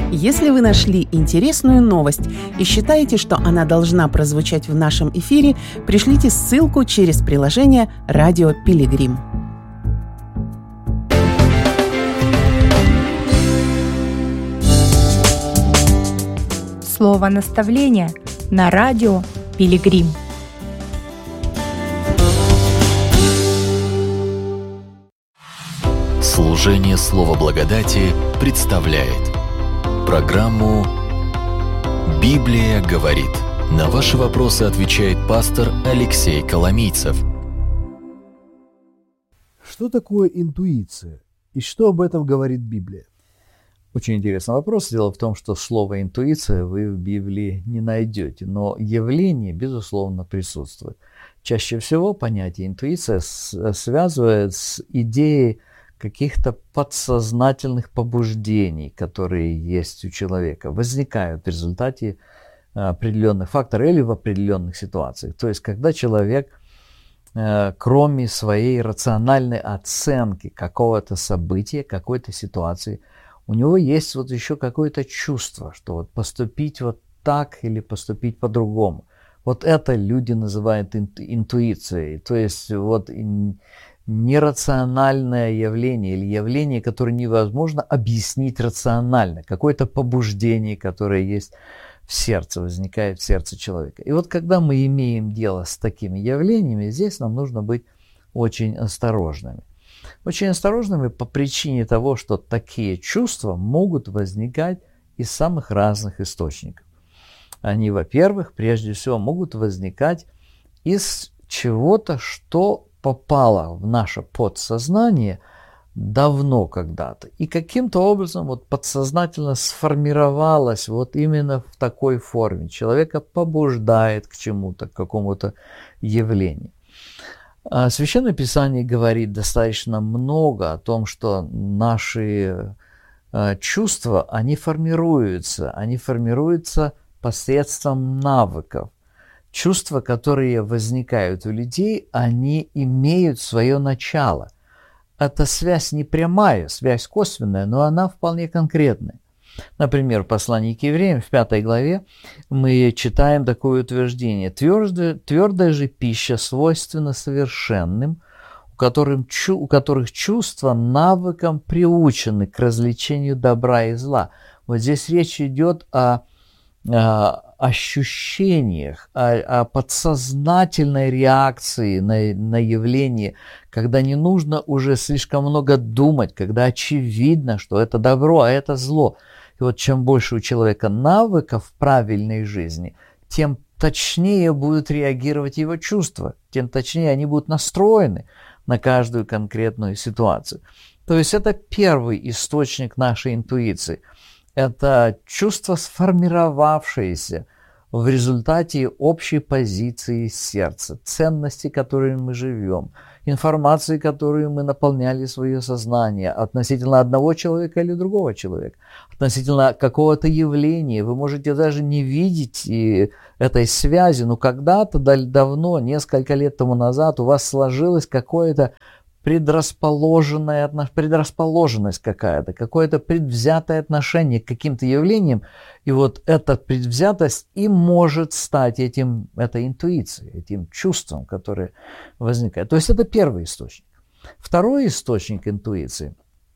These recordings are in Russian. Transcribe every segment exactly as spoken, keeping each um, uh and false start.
Если вы нашли интересную новость и считаете, что она должна прозвучать в нашем эфире, пришлите ссылку через приложение «Радио Пилигрим». Слово наставления на радио Пилигрим. Служение Слова Благодати представляет программу «Библия говорит». На ваши вопросы отвечает пастор Алексей Коломийцев. Что такое интуиция и что об этом говорит Библия? Очень интересный вопрос. Дело в том, что слово «интуиция» вы в Библии не найдете, но явление, безусловно, присутствует. Чаще всего понятие «интуиция» связывает с идеей каких-то подсознательных побуждений, которые есть у человека, возникают в результате определенных факторов или в определенных ситуациях. То есть, когда человек, кроме своей рациональной оценки какого-то события, какой-то ситуации, у него есть вот еще какое-то чувство, что вот поступить вот так или поступить по-другому. Вот это люди называют интуицией. То есть вот нерациональное явление или явление, которое невозможно объяснить рационально. Какое-то побуждение, которое есть в сердце, возникает в сердце человека. И вот когда мы имеем дело с такими явлениями, здесь нам нужно быть очень осторожными. Очень осторожными по причине того, что такие чувства могут возникать из самых разных источников. Они, во-первых, прежде всего могут возникать из чего-то, что попало в наше подсознание давно когда-то. И каким-то образом вот подсознательно сформировалось вот именно в такой форме. Человека побуждает к чему-то, к какому-то явлению. Священное Писание говорит достаточно много о том, что наши чувства, они формируются, они формируются посредством навыков. Чувства, которые возникают у людей, они имеют свое начало. Эта связь не прямая, связь косвенная, но она вполне конкретная. Например, в послании к евреям в пятой главе мы читаем такое утверждение: «Твердая, твердая же пища свойственна совершенным, у, которым, у которых чувства навыком приучены к развлечению добра и зла». Вот здесь речь идет о, о ощущениях, о, о подсознательной реакции на, на явление, когда не нужно уже слишком много думать, когда очевидно, что это добро, а это зло. И вот чем больше у человека навыков в правильной жизни, тем точнее будут реагировать его чувства, тем точнее они будут настроены на каждую конкретную ситуацию. То есть это первый источник нашей интуиции. Это чувство, сформировавшееся в результате общей позиции сердца, ценности, которыми мы живем, информации, которую мы наполняли свое сознание относительно одного человека или другого человека, относительно какого-то явления. Вы можете даже не видеть и этой связи, но когда-то давно, несколько лет тому назад, у вас сложилось какое-то предрасположенная, предрасположенность какая-то, какое-то предвзятое отношение к каким-то явлениям, и вот эта предвзятость и может стать этим, этой интуицией, этим чувством, которое возникает. То есть это первый источник. Второй источник интуиции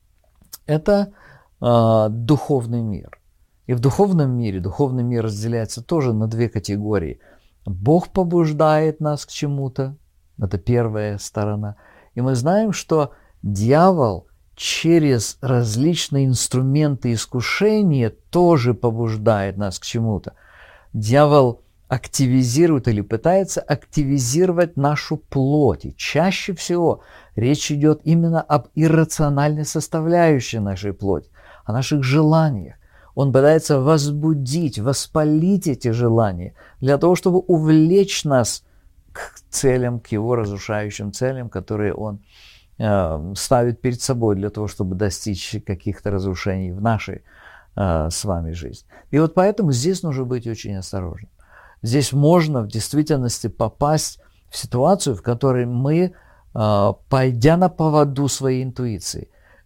– это э, духовный мир. И в духовном мире, духовный мир разделяется тоже на две категории. Бог побуждает нас к чему-то, это первая сторона. И мы знаем, что дьявол через различные инструменты искушения тоже побуждает нас к чему-то. Дьявол активизирует или пытается активизировать нашу плоть. И чаще всего речь идет именно об иррациональной составляющей нашей плоти, о наших желаниях. Он пытается возбудить, воспалить эти желания для того, чтобы увлечь нас к целям, к его разрушающим целям, которые он э, ставит перед собой для того, чтобы достичь каких-то разрушений в нашей э, с вами жизни. И вот поэтому здесь нужно быть очень осторожным. Здесь можно в действительности попасть в ситуацию, в которой мы, э, пойдя на поводу своей интуиции,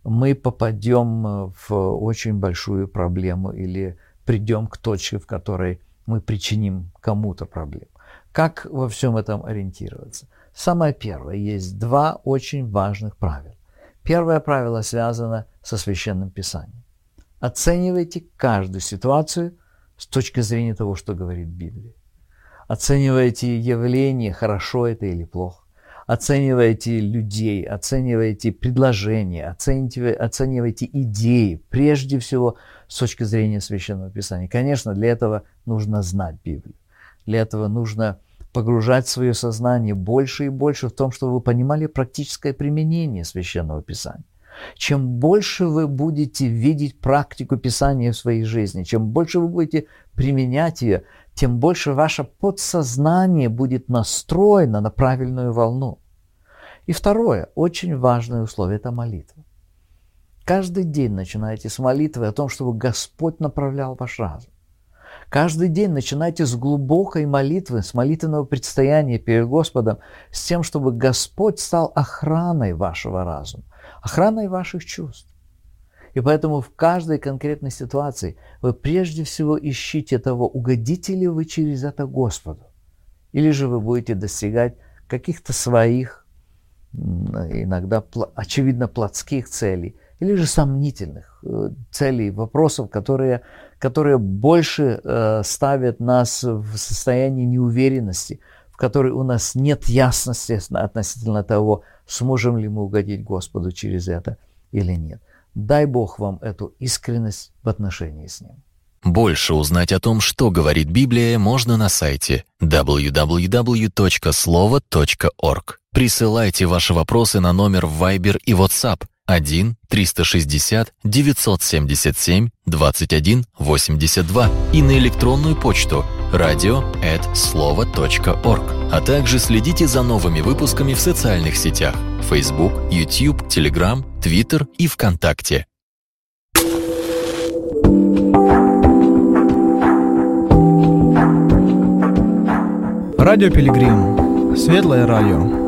мы попадем в очень большую проблему или придем к точке, в которой мы причиним кому-то проблему. Как во всем этом ориентироваться? Самое первое, есть два очень важных правила. Первое правило связано со Священным Писанием. Оценивайте каждую ситуацию с точки зрения того, что говорит Библия. Оценивайте явление, хорошо это или плохо. Оценивайте людей, оценивайте предложения, оценивайте, оценивайте идеи, прежде всего с точки зрения Священного Писания. Конечно, для этого нужно знать Библию. Для этого нужно погружать свое сознание больше и больше в том, чтобы вы понимали практическое применение Священного Писания. Чем больше вы будете видеть практику Писания в своей жизни, чем больше вы будете применять ее, тем больше ваше подсознание будет настроено на правильную волну. И второе, очень важное условие – это молитва. Каждый день начинайте с молитвы о том, чтобы Господь направлял ваш разум. Каждый день начинайте с глубокой молитвы, с молитвенного предстояния перед Господом, с тем, чтобы Господь стал охраной вашего разума, охраной ваших чувств. И поэтому в каждой конкретной ситуации вы прежде всего ищите того, угодите ли вы через это Господу, или же вы будете достигать каких-то своих, иногда очевидно плотских целей, или же сомнительных целей, вопросов, которые, которые больше э, ставят нас в состояние неуверенности, в которой у нас нет ясности относительно того, сможем ли мы угодить Господу через это или нет. Дай Бог вам эту искренность в отношении с Ним. Больше узнать о том, что говорит Библия, можно на сайте дабл ю дабл ю дабл ю точка слово точка орг. Присылайте ваши вопросы на номер в Viber и WhatsApp один триста шестьдесят девятьсот семьдесят семь двадцать один восемьдесят два и на электронную почту радио эт слово точка орг. А также следите за новыми выпусками в социальных сетях Facebook, YouTube, Telegram, Twitter и ВКонтакте. Радио Пилигрим. Светлое радио.